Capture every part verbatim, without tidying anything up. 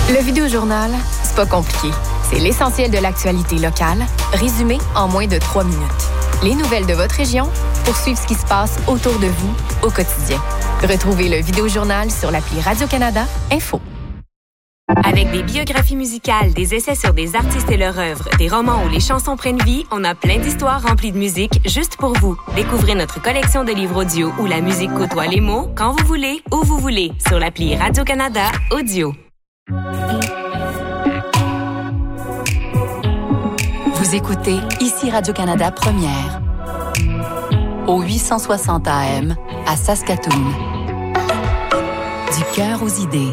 Le Vidéojournal, c'est pas compliqué. C'est l'essentiel de l'actualité locale, résumé en moins de trois minutes. Les nouvelles de votre région pour suivre ce qui se passe autour de vous au quotidien. Retrouvez le Vidéojournal sur l'appli Radio-Canada Info. Avec des biographies musicales, des essais sur des artistes et leur œuvre, des romans où les chansons prennent vie, on a plein d'histoires remplies de musique juste pour vous. Découvrez notre collection de livres audio où la musique côtoie les mots quand vous voulez, où vous voulez, sur l'appli Radio-Canada Audio. Vous écoutez ici Radio-Canada Première au huit cent soixante A M à Saskatoon. Du cœur aux idées.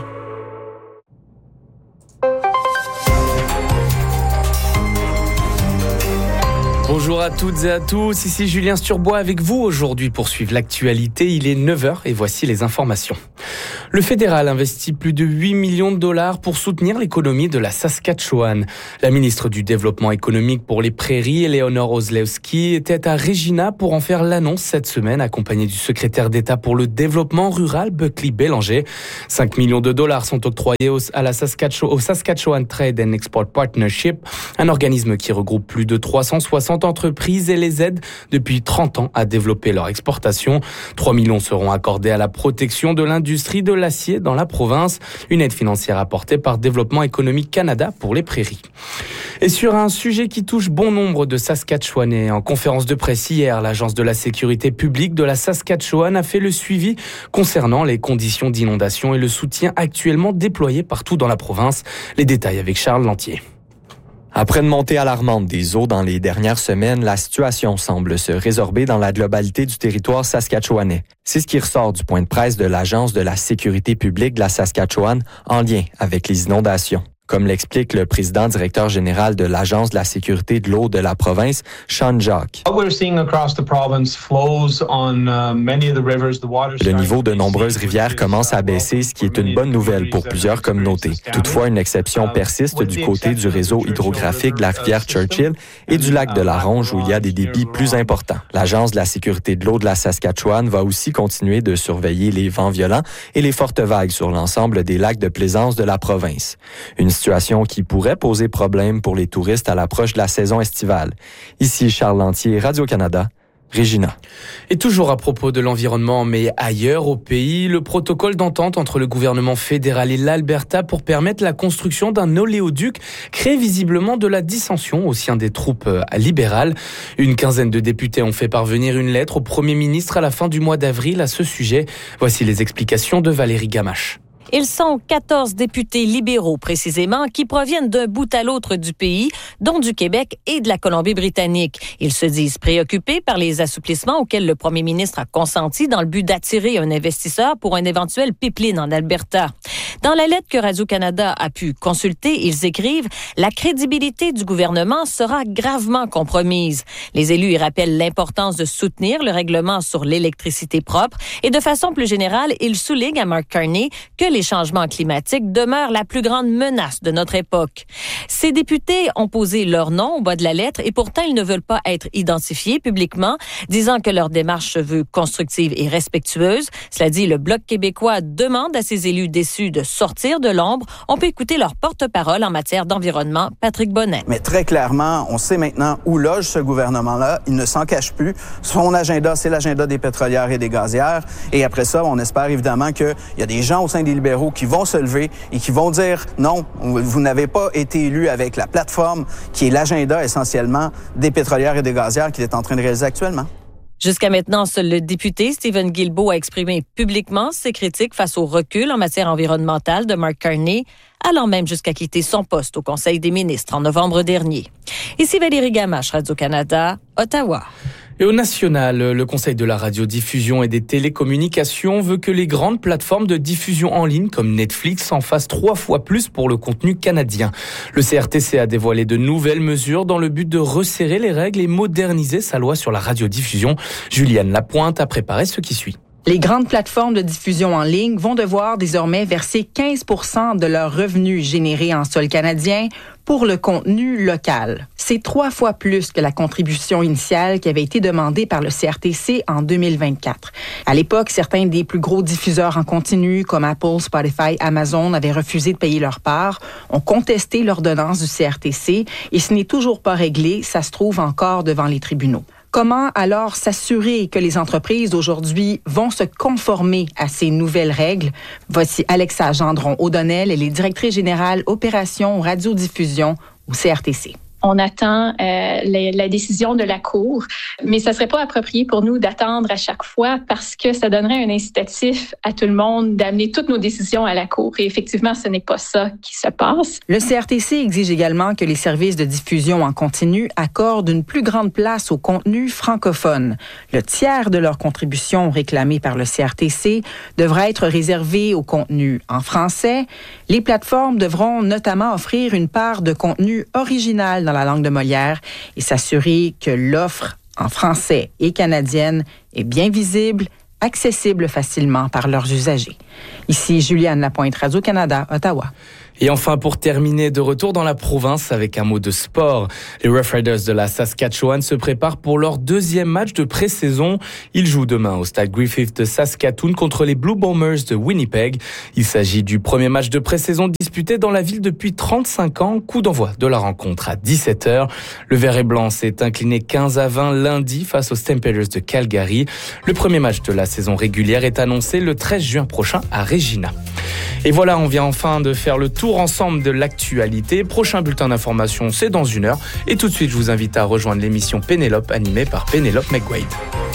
Bonjour à toutes et à tous, ici Julien Sturbois avec vous aujourd'hui pour suivre l'actualité. Il est neuf heures et voici les informations. Le fédéral investit plus de huit millions de dollars pour soutenir l'économie de la Saskatchewan. La ministre du Développement économique pour les Prairies, Eleanor Ozlewski, était à Regina pour en faire l'annonce cette semaine, accompagnée du secrétaire d'État pour le développement rural, Buckley Bélanger. cinq millions de dollars sont octroyés au, à la Saskatchewan, au Saskatchewan Trade and Export Partnership, un organisme qui regroupe plus de trois cent soixante entreprises et les aide depuis trente ans à développer leur exportation. trois millions seront accordés à la protection de l'industrie de l'acier dans la province, une aide financière apportée par Développement économique Canada pour les Prairies. Et sur un sujet qui touche bon nombre de Saskatchewanais, en conférence de presse hier, l'Agence de la sécurité publique de la Saskatchewan a fait le suivi concernant les conditions d'inondation et le soutien actuellement déployé partout dans la province. Les détails avec Charles Lantier. Après une montée alarmante des eaux dans les dernières semaines, la situation semble se résorber dans la globalité du territoire saskatchewanais. C'est ce qui ressort du point de presse de l'Agence de la sécurité publique de la Saskatchewan en lien avec les inondations. Comme l'explique le président directeur général de l'Agence de la sécurité de l'eau de la province, Sean Jacques. Le niveau de nombreuses rivières commence à baisser, ce qui est une bonne nouvelle pour plusieurs communautés. Toutefois, une exception persiste du côté du réseau hydrographique de la rivière Churchill et du lac de la Ronge où il y a des débits plus importants. L'Agence de la sécurité de l'eau de la Saskatchewan va aussi continuer de surveiller les vents violents et les fortes vagues sur l'ensemble des lacs de plaisance de la province. Une situation qui pourrait poser problème pour les touristes à l'approche de la saison estivale. Ici Charles Lantier, Radio-Canada, Regina. Et toujours à propos de l'environnement, mais ailleurs au pays, le protocole d'entente entre le gouvernement fédéral et l'Alberta pour permettre la construction d'un oléoduc crée visiblement de la dissension au sein des troupes libérales. Une quinzaine de députés ont fait parvenir une lettre au premier ministre à la fin du mois d'avril à ce sujet. Voici les explications de Valérie Gamache. Ils sont quatorze députés libéraux, précisément, qui proviennent d'un bout à l'autre du pays, dont du Québec et de la Colombie-Britannique. Ils se disent préoccupés par les assouplissements auxquels le premier ministre a consenti dans le but d'attirer un investisseur pour un éventuel pipeline en Alberta. Dans la lettre que Radio-Canada a pu consulter, ils écrivent « La crédibilité du gouvernement sera gravement compromise ». Les élus y rappellent l'importance de soutenir le règlement sur l'électricité propre et de façon plus générale, ils soulignent à Mark Carney que les changements climatiques demeurent la plus grande menace de notre époque. Ces députés ont posé leur nom au bas de la lettre et pourtant ils ne veulent pas être identifiés publiquement, disant que leur démarche se veut constructive et respectueuse. Cela dit, le Bloc québécois demande à ses élus déçus de sortir de l'ombre. On peut écouter leur porte-parole en matière d'environnement, Patrick Bonnet. Mais très clairement, on sait maintenant où loge ce gouvernement-là. Il ne s'en cache plus. Son agenda, c'est l'agenda des pétrolières et des gazières. Et après ça, on espère évidemment qu'il y a des gens au sein des libéraux qui vont se lever et qui vont dire non, vous n'avez pas été élu avec la plateforme qui est l'agenda essentiellement des pétrolières et des gazières qu'il est en train de réaliser actuellement. Jusqu'à maintenant, seul le député Stephen Guilbeault a exprimé publiquement ses critiques face au recul en matière environnementale de Mark Carney, allant même jusqu'à quitter son poste au Conseil des ministres en novembre dernier. Ici Valérie Gamache, Radio-Canada, Ottawa. Et au national, le Conseil de la radiodiffusion et des télécommunications veut que les grandes plateformes de diffusion en ligne comme Netflix en fassent trois fois plus pour le contenu canadien. Le C R T C a dévoilé de nouvelles mesures dans le but de resserrer les règles et moderniser sa loi sur la radiodiffusion. Juliane Lapointe a préparé ce qui suit. Les grandes plateformes de diffusion en ligne vont devoir désormais verser quinze pour cent de leurs revenus générés en sol canadien pour le contenu local. C'est trois fois plus que la contribution initiale qui avait été demandée par le C R T C en deux mille vingt-quatre. À l'époque, certains des plus gros diffuseurs en continu, comme Apple, Spotify, Amazon, avaient refusé de payer leur part, ont contesté l'ordonnance du C R T C et ce n'est toujours pas réglé, ça se trouve encore devant les tribunaux. Comment alors s'assurer que les entreprises d'aujourd'hui vont se conformer à ces nouvelles règles? Voici Alexa Gendron-O'Donnell, elle est directrice générale opération radiodiffusion au C R T C. On attend euh, la, la décision de la Cour, mais ça serait pas approprié pour nous d'attendre à chaque fois parce que ça donnerait un incitatif à tout le monde d'amener toutes nos décisions à la Cour. Et effectivement, ce n'est pas ça qui se passe. Le C R T C exige également que les services de diffusion en continu accordent une plus grande place au contenu francophone. Le tiers de leur contribution réclamée par le C R T C devra être réservé au contenu en français. Les plateformes devront notamment offrir une part de contenu original dans la langue de Molière et s'assurer que l'offre en français et canadienne est bien visible, accessible facilement par leurs usagers. Ici Juliane Lapointe, Radio-Canada, Ottawa. Et enfin, pour terminer, de retour dans la province avec un mot de sport. Les Rough Riders de la Saskatchewan se préparent pour leur deuxième match de pré-saison. Ils jouent demain au stade Griffith de Saskatoon contre les Blue Bombers de Winnipeg. Il s'agit du premier match de pré-saison disputé dans la ville depuis trente-cinq ans. Coup d'envoi de la rencontre à dix-sept heures. Le vert et blanc s'est incliné quinze à vingt lundi face aux Stampeders de Calgary. Le premier match de la saison régulière est annoncé le treize juin prochain à Regina. Et voilà, on vient enfin de faire le tour ensemble de l'actualité. Prochain bulletin d'information, c'est dans une heure. Et tout de suite, je vous invite à rejoindre l'émission Pénélope animée par Pénélope McQuaid.